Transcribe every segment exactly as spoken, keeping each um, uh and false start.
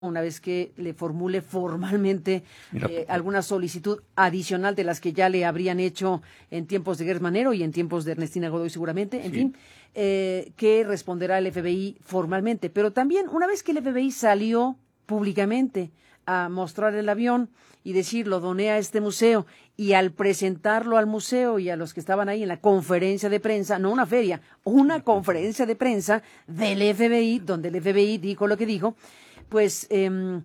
una vez que le formule formalmente eh, alguna solicitud adicional de las que ya le habrían hecho en tiempos de Gers Manero y en tiempos de Ernestina Godoy seguramente, en sí. fin, eh, que responderá el F B I formalmente. Pero también, una vez que el F B I salió públicamente a mostrar el avión y decir, lo doné a este museo, y al presentarlo al museo y a los que estaban ahí en la conferencia de prensa, no una feria, una conferencia de prensa del F B I, donde el F B I dijo lo que dijo, pues eh,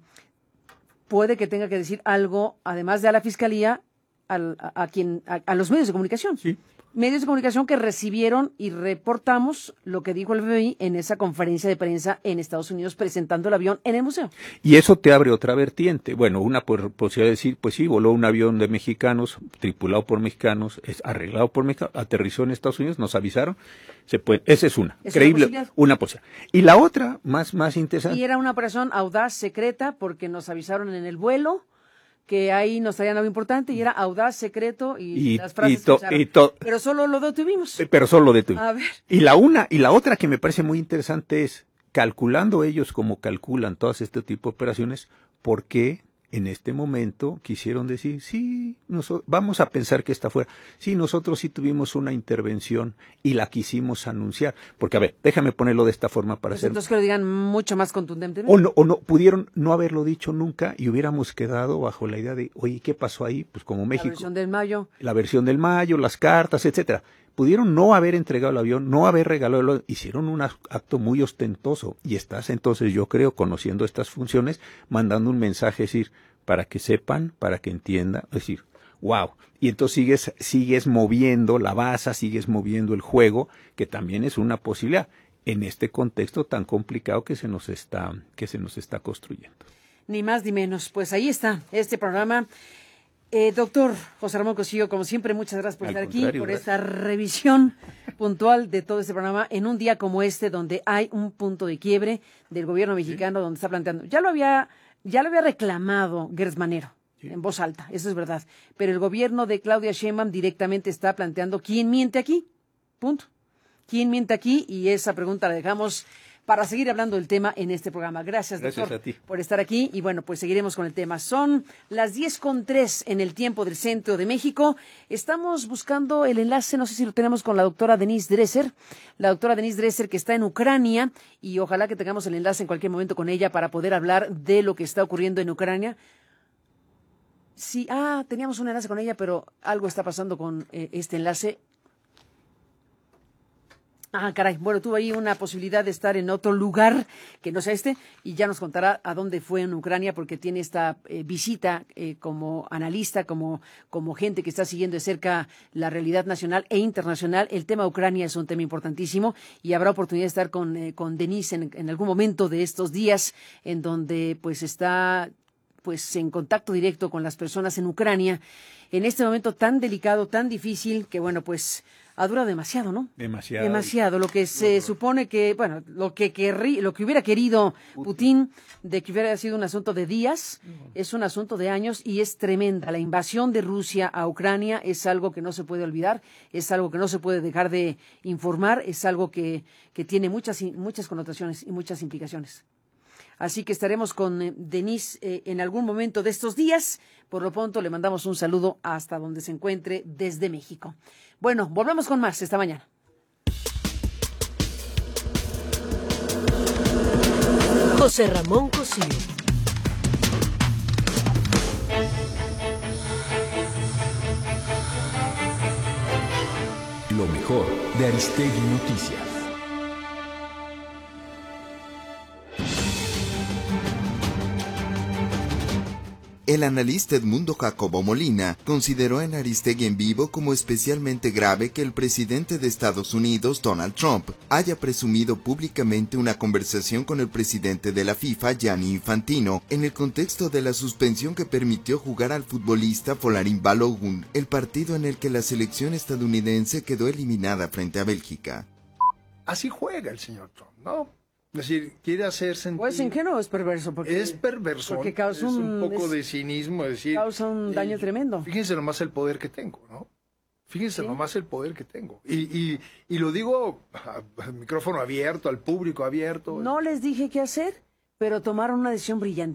puede que tenga que decir algo, además de a la Fiscalía, al, a, a, quien, a, a los medios de comunicación. Sí. Medios de comunicación que recibieron y reportamos lo que dijo el F B I en esa conferencia de prensa en Estados Unidos presentando el avión en el museo. Y eso te abre otra vertiente. Bueno, una por, posibilidad de decir, pues sí, voló un avión de mexicanos, tripulado por mexicanos, es arreglado por mexicanos, aterrizó en Estados Unidos, nos avisaron. Se puede, esa es una, ¿Es creíble, una posibilidad? una posibilidad. Y la otra, más, más interesante. Y era una operación audaz, secreta, porque nos avisaron en el vuelo que ahí nos traían algo importante y era audaz, secreto y, y las frases y to, que y to, pero solo lo detuvimos. Pero solo lo detuvimos. A ver. Y la una, y la otra que me parece muy interesante es, calculando ellos como calculan todas este tipo de operaciones, ¿por qué en este momento quisieron decir, sí, nosotros, vamos a pensar que está fuera? Sí, nosotros sí tuvimos una intervención y la quisimos anunciar. Porque, a ver, déjame ponerlo de esta forma para Pues hacer... entonces que lo digan mucho más contundentemente. O no, o no, pudieron no haberlo dicho nunca y hubiéramos quedado bajo la idea de, oye, ¿qué pasó ahí? Pues como México. La versión del Mayo. La versión del Mayo, las cartas, etcétera. Pudieron no haber entregado el avión, no haber regalado el avión, hicieron un acto muy ostentoso y estás entonces, yo creo, conociendo estas funciones, mandando un mensaje, es decir, para que sepan, para que entiendan, es decir, wow. Y entonces sigues, sigues moviendo la base, sigues moviendo el juego, que también es una posibilidad en este contexto tan complicado que se nos está, que se nos está construyendo. Ni más ni menos. Pues ahí está este programa. Eh, doctor José Ramón Cosío, como siempre, muchas gracias por Al estar aquí, por gracias. esta revisión puntual de todo este programa en un día como este, donde hay un punto de quiebre del gobierno mexicano, sí. donde está planteando, ya lo había, ya lo había reclamado Gers Manero, sí. en voz alta, eso es verdad, pero el gobierno de Claudia Sheinbaum directamente está planteando quién miente aquí, punto, quién miente aquí, y esa pregunta la dejamos para seguir hablando del tema en este programa. Gracias, doctor, Gracias a ti. por estar aquí. Y bueno, pues seguiremos con el tema. Son las diez con tres en el tiempo del centro de México. Estamos buscando el enlace, no sé si lo tenemos con la doctora Denise Dresser, la doctora Denise Dresser que está en Ucrania, y ojalá que tengamos el enlace en cualquier momento con ella para poder hablar de lo que está ocurriendo en Ucrania. Sí, ah, teníamos un enlace con ella, pero algo está pasando con eh, este enlace. Ah, caray, bueno, tuvo ahí una posibilidad de estar en otro lugar que no sea este, y ya nos contará a dónde fue en Ucrania, porque tiene esta eh, visita eh, como analista, como, como gente que está siguiendo de cerca la realidad nacional e internacional. El tema Ucrania es un tema importantísimo y habrá oportunidad de estar con, eh, con Denise en, en algún momento de estos días, en donde pues está pues en contacto directo con las personas en Ucrania, en este momento tan delicado, tan difícil, que bueno, pues ha durado demasiado, ¿no? Demasiado. Demasiado. Lo que se supone que, bueno, lo que querrí, lo que hubiera querido Putin, de que hubiera sido un asunto de días, es un asunto de años y es tremenda. La invasión de Rusia a Ucrania es algo que no se puede olvidar, es algo que no se puede dejar de informar, es algo que, que tiene muchas, muchas connotaciones y muchas implicaciones. Así que estaremos con eh, Denise eh, en algún momento de estos días. Por lo pronto le mandamos un saludo hasta donde se encuentre desde México. Bueno, volvemos con más esta mañana. José Ramón Cosío. Lo mejor de Aristegui Noticias. El analista Edmundo Jacobo Molina consideró en Aristegui en Vivo como especialmente grave que el presidente de Estados Unidos, Donald Trump, haya presumido públicamente una conversación con el presidente de la FIFA, Gianni Infantino, en el contexto de la suspensión que permitió jugar al futbolista Folarin Balogun, el partido en el que la selección estadounidense quedó eliminada frente a Bélgica. Así juega el señor Trump, ¿no? Es decir, quiere hacer sentir... ¿O es ingenuo o es perverso? Porque, es perverso, porque causa es un, un poco es, de cinismo. Es decir, causa un daño eh, tremendo. Fíjense nomás el poder que tengo, ¿no? Fíjense ¿Sí? nomás el poder que tengo. Y, y, y lo digo al micrófono abierto, al público abierto. No les dije qué hacer. pero tomaron una decisión brillante.